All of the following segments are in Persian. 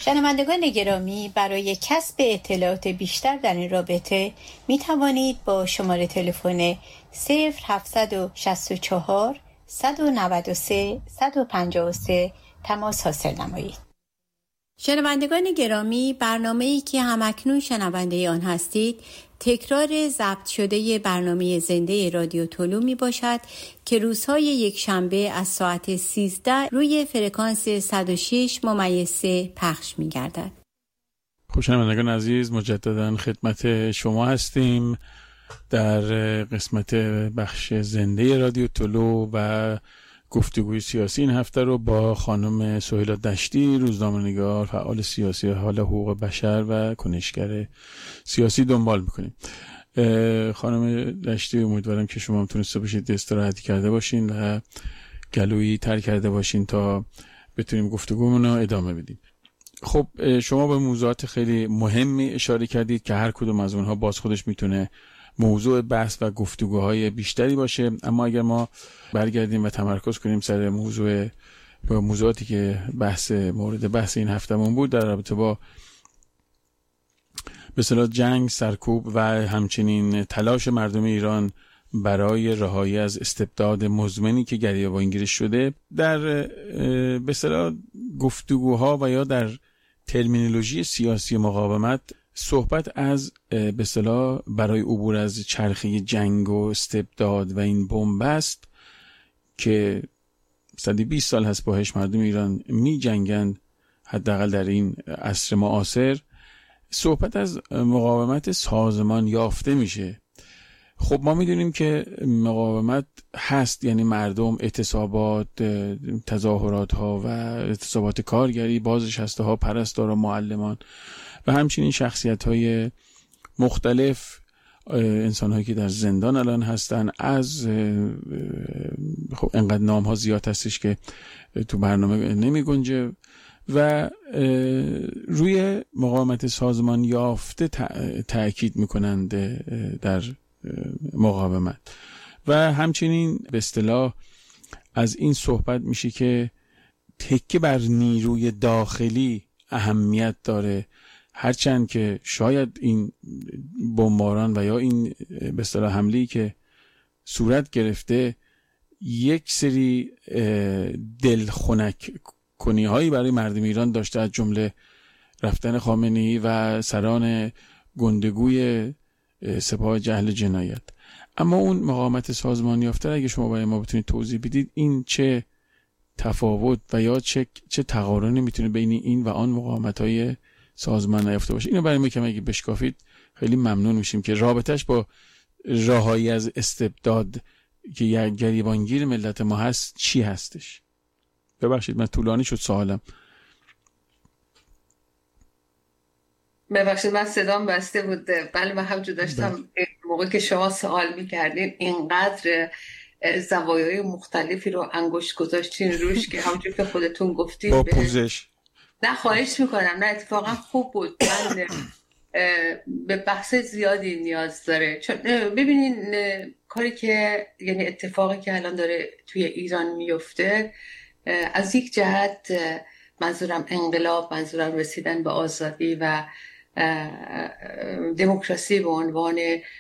شنوندگان گرامی، برای کسب اطلاعات بیشتر در این رابطه می توانید با شماره تلفن 0764 193 153 تماس حاصل نمایید. شنوندگان گرامی، برنامه‌ای که همکنون شنونده آن هستید تکرار ضبط شده برنامه زنده رادیو طلوع می باشد که روزهای یکشنبه از ساعت 13 روی فرکانس 106.3 پخش می گردد. خب شنوندگان عزیز، مجددا خدمت شما هستیم در قسمت بخش زنده رادیو طلوع و گفتگوی سیاسی. این هفته رو با خانم سهیلا دشتی، روزنامه‌نگار، فعال سیاسی حال حقوق بشر و کنشگر سیاسی دنبال میکنیم. خانم دشتی، امیدوارم که شما هم تونسته باشید استراحتی کرده باشین و گلویی تر کرده باشین تا بتونیم گفتگومون رو ادامه بدیم. خب شما به موضوعات خیلی مهمی اشاره کردید که هر کدوم از اونها باز خودش میتونه موضوع بحث و گفتگوهای بیشتری باشه، اما اگر ما برگردیم و تمرکز کنیم سر موضوعاتی که مورد بحث این هفتهمون بود در رابطه با به اصطلاح جنگ، سرکوب و همچنین تلاش مردم ایران برای رهایی از استبداد مزمنی که گریبانگیرش شده، در به اصطلاح گفتگوها و یا در ترمینولوژی سیاسی مقاومت صحبت از به اصطلاح برای عبور از چرخه جنگ و استبداد و این بنبست که 120 سال هست باهاش مردم ایران می جنگند، حداقل در این عصر معاصر، صحبت از مقاومت سازمان یافته میشه. خب ما میدونیم که مقاومت هست، یعنی مردم، اعتصابات، تظاهرات ها و اعتصابات کارگری، بازنشسته ها، پرستاران، معلمان و همچنین شخصیت های مختلف، انسان هایی که در زندان الان هستن. از خب انقدر نام ها زیاد هستش که تو برنامه نمی گنجه و روی مقاومت سازمان یافته تأکید میکنند در مقاومت و همچنین به اصطلاح از این صحبت میشه که تکیه بر نیروی داخلی اهمیت داره، هرچند که شاید این بمباران و یا این به اصطلاح حمله‌ای که صورت گرفته یک سری دلخنک کنی هایی برای مردم ایران داشته، از جمله رفتن خامنه‌ای و سران گندگوی سپاه جهل جنایت. اما اون مقاومت سازمان یافته، اگه شما برای ما بتونید توضیح بدید این چه تفاوت و یا چه تقارنی میتونه بین این و آن مقاومت‌های سازمان نیافته باشه، اینو برای ما که اگه بشکافید خیلی ممنون میشیم که رابطش با رهایی از استبداد که یک گریبانگیر ملت ما هست چی هستش. ببخشید من طولانی شد سوالم. ببخشید من صدام بسته بود. بله من همجور داشتم موقع که شما سوال میکردین اینقدر زوایای مختلفی رو انگشت گذاشتین روش که همونجور که خودتون گفتین با پوزش. نه خواهش میکنم، نه اتفاقا خوب بود. من به بحث زیادی نیاز داره، چون ببینین کاری که یعنی اتفاقی که الان داره توی ایران میفته، از یک جهت منظورم انقلاب، منظورم رسیدن به آزادی و دموکراسی به عنوان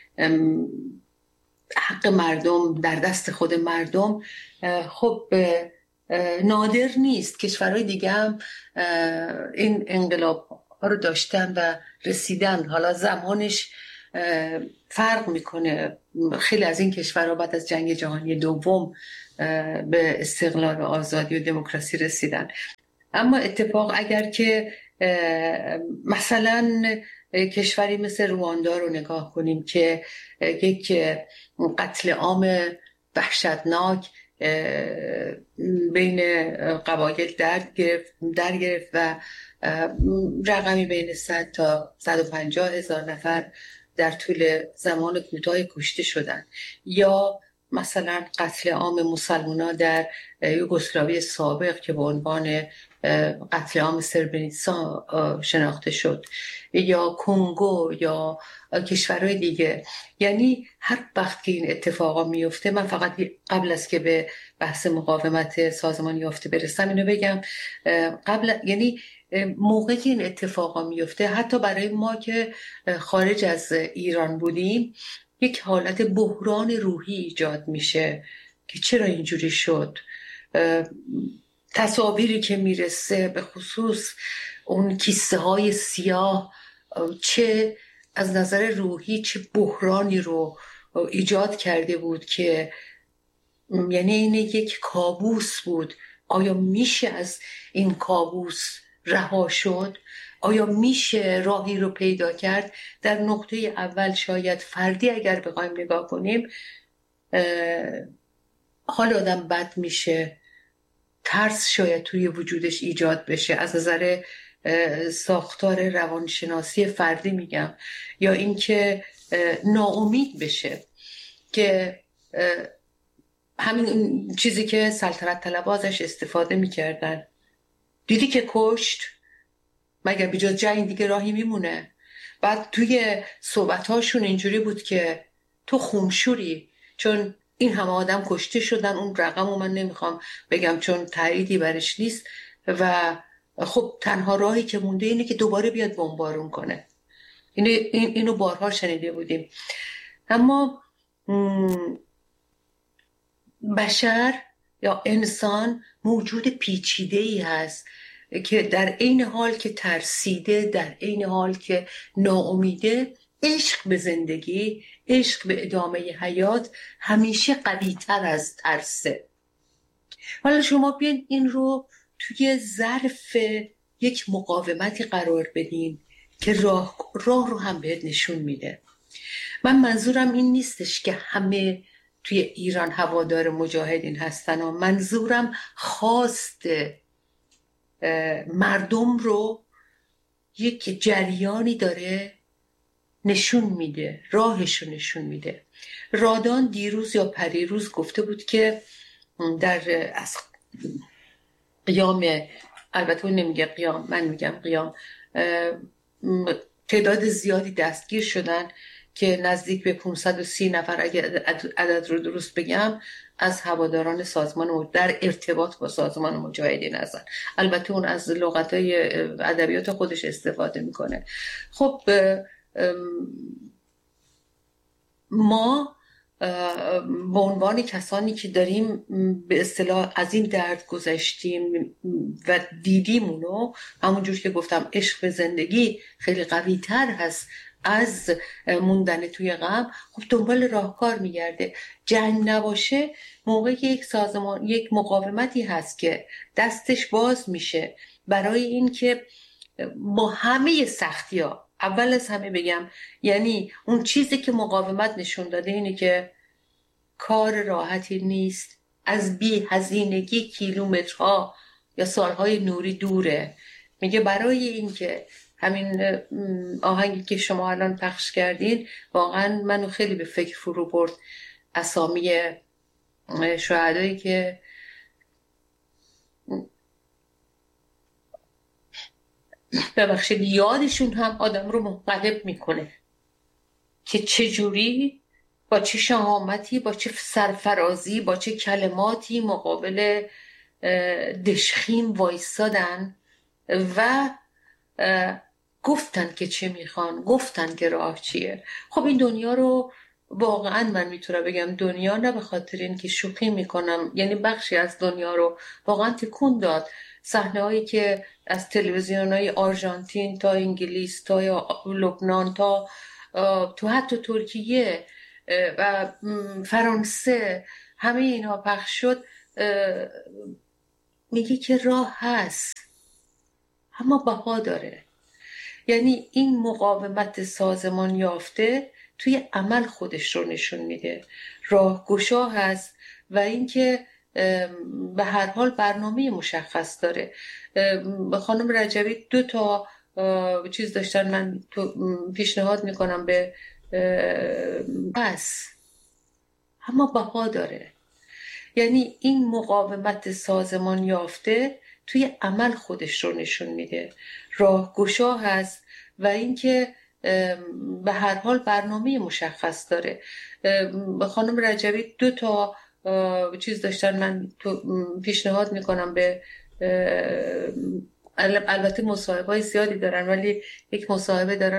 حق مردم در دست خود مردم، خب نادر نیست. کشورهای دیگه هم این انقلاب ها رو داشتن و رسیدن. حالا زمانش فرق میکنه. خیلی از این کشورها بعد از جنگ جهانی دوم به استقلال و آزادی و دموکراسی رسیدن. اما اتفاق اگر که مثلا کشوری مثل رواندا رو نگاه کنیم که یک قتل عام وحشتناک بین قبایل در گرفت و رقمی بین 100 تا 150 هزار نفر در طول زمان کوتاه کشته شدند، یا مثلا قتل عام مسلمان‌ها در یوگسلاوی سابق که به عنوان قتل عام سربرینیتسا شناخته شد، یا کنگو یا کشورهای دیگه. یعنی هر وقت که این اتفاقا میفته، من فقط قبل از که به بحث مقاومت سازمان یافته برسم اینو بگم، یعنی موقعی که این اتفاقا میفته، حتی برای ما که خارج از ایران بودیم، یک حالت بحران روحی ایجاد میشه که چرا اینجوری شد. تصاویری که میرسه، به خصوص اون کیسه های سیاه، چه از نظر روحی چه بحرانی رو ایجاد کرده بود که یعنی این یک کابوس بود. آیا میشه از این کابوس رها شد؟ آیا میشه راهی رو پیدا کرد؟ در نقطه اول شاید فردی اگر بخوایم نگاه کنیم، حال آدم بد میشه، ترس شاید توی وجودش ایجاد بشه، از نظر ساختار روانشناسی فردی میگم، یا اینکه ناامید بشه، که همین چیزی که سلطنت طلبها ازش استفاده میکردن. دیدی که کشت، مگر بجز جنگ دیگه راهی میمونه؟ بعد توی صحبتهاشون اینجوری بود که تو خونشوری، چون این همه آدم کشته شدن. اون رقم رو من نمیخوام بگم چون تاییدی برش نیست، و خب تنها راهی که مونده اینه که دوباره بیاد بمبارون کنه. اینو بارها شنیده بودیم. اما بشر یا انسان موجود پیچیده‌ای هست که در عین حال که ترسیده، در عین حال که ناامیده، عشق به زندگی، عشق به ادامه حیات همیشه قوی‌تر از ترسه. حالا شما بیاین این رو توی ظرف یک مقاومتی قرار بدین که راه رو هم بهت نشون میده. من منظورم این نیستش که همه توی ایران هوادار مجاهدین هستن، و منظورم خواست مردم رو یک جریانی داره نشون میده، راهش رو نشون میده. رادان دیروز یا پریروز گفته بود که در از قیام، البته اون نمیگه قیام، من میگم قیام، تعداد زیادی دستگیر شدن که نزدیک به 530 نفر، اگر عدد رو درست بگم، از هواداران سازمان در ارتباط با سازمان مجاهدین هستن. البته اون از لغتای ادبیات خودش استفاده میکنه. خب ما به عنوان کسانی که داریم به اصطلاح از این درد گذشتیم و دیدیم اونو، همونجور که گفتم عشق به زندگی خیلی قوی تر هست از موندن توی غم، خب دنبال راهکار میگرده. جنگ نباشه، موقعی که یک سازمان، یک مقاومتی هست که دستش باز میشه برای این که با همه سختی‌ها، اول از همه بگم، یعنی اون چیزی که مقاومت نشون داده اینه که کار راحتی نیست، از بی هزینگی کیلومترها یا سالهای نوری دوره. میگه برای این که همین آهنگی که شما الان پخش کردین واقعا منو خیلی به فکر فرو برد، اسامی شهدایی که ببخشید یادشون هم آدم رو منقلب میکنه که چجوری با چه شهامتی، با چه سرفرازی، با چه کلماتی مقابل دشخیم وایسادن و گفتن که چه میخوان، گفتن که راه چیه. خب این دنیا رو واقعا من میتونم بگم دنیا، نه به خاطر این که شوخی میکنم، یعنی بخشی از دنیا رو واقعا تکون داد. صحنه هایی که از تلویزیون های آرژانتین تا انگلیس تا لبنان تا تو حتی ترکیه و فرانسه، همه اینها پخش شد، میگه که راه هست اما بها داره. یعنی این مقاومت سازمان یافته توی عمل خودش رو نشون میده، راهگشا هست و اینکه به هر حال برنامه مشخص داره. خانم رجبی 2 تا چیز داشتن، من پیشنهاد میکنم به بس، اما بها داره. یعنی این مقاومت سازمان یافته توی عمل خودش رو نشون میده، راهگشا هست و اینکه به هر حال برنامه مشخص داره. خانم رجبی 2 تا چیز داشتن، من پیشنهاد میکنم به البته مصاحبه‌های زیادی دارن ولی یک مصاحبه دارن